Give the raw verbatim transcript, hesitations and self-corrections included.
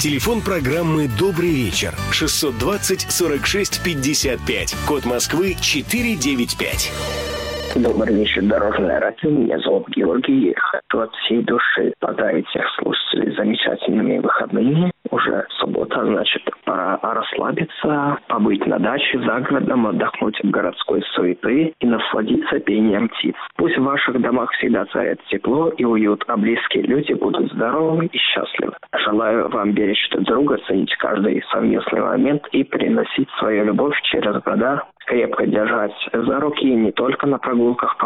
Телефон программы «Добрый вечер» шестьсот двадцать сорок шесть пятьдесят пять. Код Москвы четыреста девяносто пять. Добрый вечер, Дорожное радио. Меня зовут Георгий. Хочу от всей души поздравить всех слушателей с замечательными выходными. Уже суббота, значит, пора расслабиться, побыть на даче, за городом, отдохнуть от городской суеты и насладиться пением птиц. Пусть в ваших домах всегда царит тепло и уют, а близкие люди будут здоровы и счастливы. Желаю вам беречь друг друга, ценить каждый совместный момент и приносить свою любовь через года, крепко держать за руки не только на прогулках